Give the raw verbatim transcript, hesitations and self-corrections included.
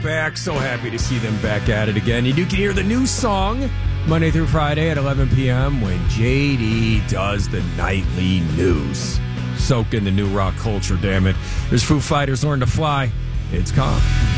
back. So happy to see them back at it again. And you can hear the new song Monday through Friday at eleven p.m. when J D does the nightly news. Soak in the new rock culture, damn it. There's Foo Fighters, Learn to Fly. It's Calm.